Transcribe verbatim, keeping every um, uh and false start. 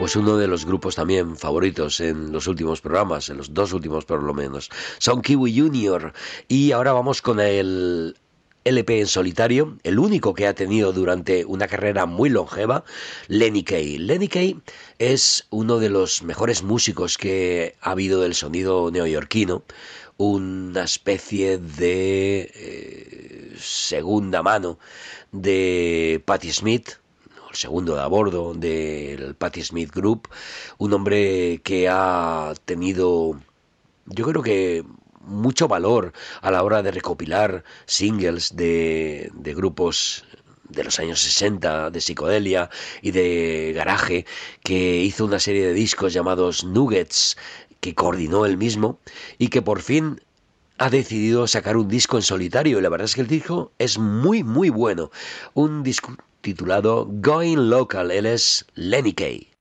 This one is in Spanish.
pues uno de los grupos también favoritos en los últimos programas, en los dos últimos por lo menos. Son Kiwi Junior. Y ahora vamos con el L P en solitario, el único que ha tenido durante una carrera muy longeva, Lenny Kaye. Lenny Kaye es uno de los mejores músicos que ha habido del sonido neoyorquino, una especie de eh, segunda mano de Patti Smith, el segundo de a bordo del Patti Smith Group, un hombre que ha tenido, yo creo que mucho valor a la hora de recopilar singles de, de grupos de los años sesenta, de psicodelia y de garaje, que hizo una serie de discos llamados Nuggets, que coordinó él mismo y que por fin ha decidido sacar un disco en solitario. Y la verdad es que el disco es muy muy bueno, un disco titulado Going Local. Él es Lenny Kaye.